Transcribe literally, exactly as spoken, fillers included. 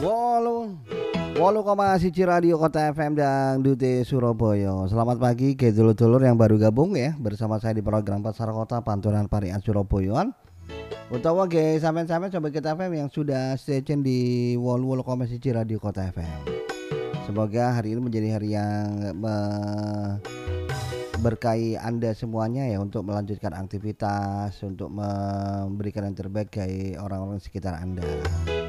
Wolu Wolu koma siji Radio Kota F M dan Dute Surabaya. Selamat pagi ke dulur-dulur yang baru gabung ya bersama saya di program Pasar Kota Panturan Parian Surabaya. Utawa ge sampean-sampean coba kita F M yang sudah stay tune di Wolu Wolu koma siji Radio Kota F M. Semoga hari ini menjadi hari yang me- berkahi Anda semuanya ya untuk melanjutkan aktivitas, untuk memberikan yang terbaik bagi orang-orang di sekitar Anda.